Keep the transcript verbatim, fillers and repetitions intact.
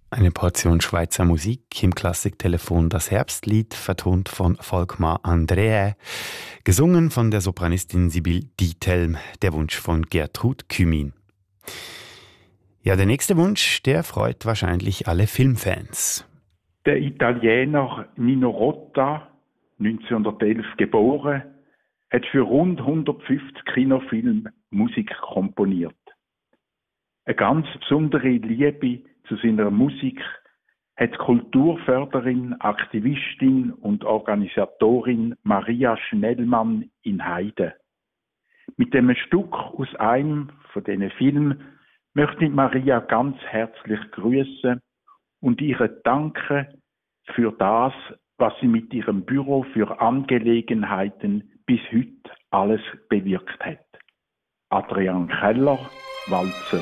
Eine Portion Schweizer Musik im Klassiktelefon Das Herbstlied, vertont von Volkmar Andrä, gesungen von der Sopranistin Sibylle Diethelm, der Wunsch von Gertrud Kümin. Ja, der nächste Wunsch, der freut wahrscheinlich alle Filmfans. Der Italiener Nino Rota, neunzehnhundertelf geboren, hat für rund hundertfünfzig Kinofilme Musik komponiert. Eine ganz besondere Liebe zu seiner Musik hat Kulturförderin, Aktivistin und Organisatorin Maria Schnellmann in Heide. Mit dem Stück aus einem von diesen Filmen möchte ich Maria ganz herzlich grüßen und ihr danken für das, was sie mit ihrem Büro für Angelegenheiten bis heute alles bewirkt hat. Adrian Keller, Walzer.